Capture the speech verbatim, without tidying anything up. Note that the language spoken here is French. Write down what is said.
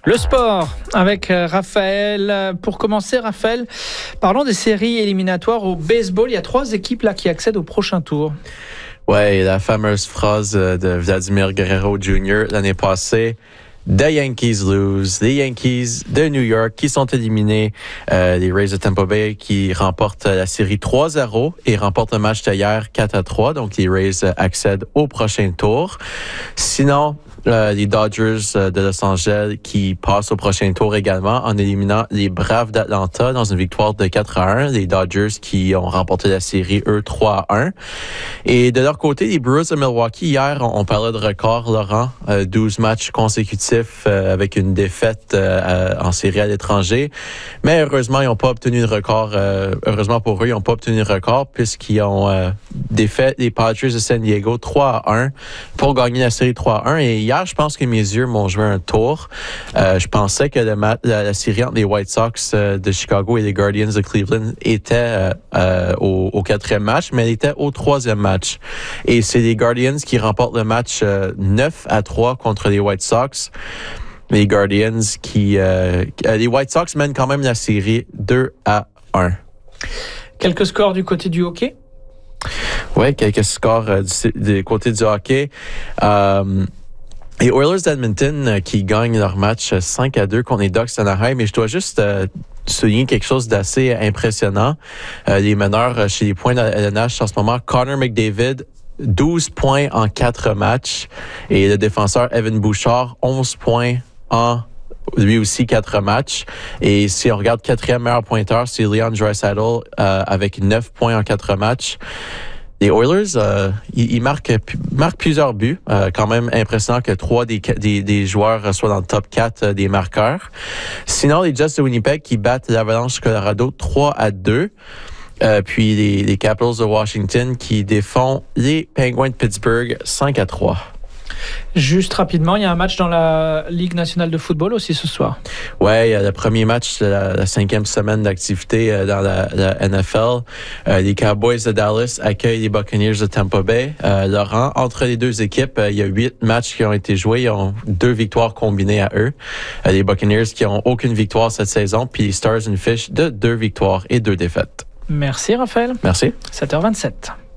Le sport avec Raphaël. Pour commencer, Raphaël, parlons des séries éliminatoires au baseball. Il y a trois équipes là qui accèdent au prochain tour. Ouais, la fameuse phrase de Vladimir Guerrero junior l'année passée. The Yankees lose. Les Yankees de New York qui sont éliminés. Euh, les Rays de Tampa Bay qui remportent la série trois zéro et remportent le match d'hier quatre à trois. Donc, les Rays accèdent au prochain tour. Sinon, Euh, les Dodgers euh, de Los Angeles qui passent au prochain tour également en éliminant les Braves d'Atlanta dans une victoire de quatre à un. Les Dodgers qui ont remporté la série, eux, trois à un. Et de leur côté, les Brewers de Milwaukee, hier, on, on parlait de record, Laurent, euh, douze matchs consécutifs euh, avec une défaite euh, en série à l'étranger. Mais heureusement, ils n'ont pas obtenu le record. Euh, heureusement pour eux, ils n'ont pas obtenu le record puisqu'ils ont euh, défait les Padres de San Diego trois à un pour gagner la série trois à un. Et hier, je pense que mes yeux m'ont joué un tour. Euh, je pensais que le ma- la, la série entre les White Sox euh, de Chicago et les Guardians de Cleveland était euh, euh, au, au quatrième match, mais elle était au troisième match. Et c'est les Guardians qui remportent le match euh, neuf à trois contre les White Sox. Les Guardians qui... Euh, les White Sox mènent quand même la série deux à un. Quelques scores du côté du hockey? Oui, quelques scores euh, du, du côté du hockey. Euh, Les Oilers d'Edmonton euh, qui gagnent leur match cinq à deux contre les Ducks d'Anaheim. Mais je dois juste euh, souligner quelque chose d'assez impressionnant. Euh, les meneurs chez les points de la L N H en ce moment, Connor McDavid, douze points en quatre matchs. Et le défenseur Evan Bouchard, onze points en lui aussi quatre matchs. Et si on regarde quatrième meilleur pointeur, c'est Leon Draisaitl euh, avec neuf points en quatre matchs. Les Oilers, euh, ils, ils marquent, marquent plusieurs buts. Euh, quand même impressionnant que trois des, des, des joueurs soient dans le top quatre euh, des marqueurs. Sinon, les Jets de Winnipeg qui battent l'Avalanche Colorado trois à deux. Euh, puis les, les Capitals de Washington qui défont les Penguins de Pittsburgh cinq à trois. Juste rapidement, il y a un match dans la Ligue nationale de football aussi ce soir. Ouais, il y a le premier match de la, la cinquième semaine d'activité euh, dans la, la N F L. Euh, les Cowboys de Dallas accueillent les Buccaneers de Tampa Bay. Euh, Laurent, entre les deux équipes, euh, il y a huit matchs qui ont été joués. Ils ont deux victoires combinées à eux. Euh, les Buccaneers qui ont aucune victoire cette saison, puis les Stars une fiche de deux victoires et deux défaites. Merci Raphaël. Merci. sept heures vingt-sept.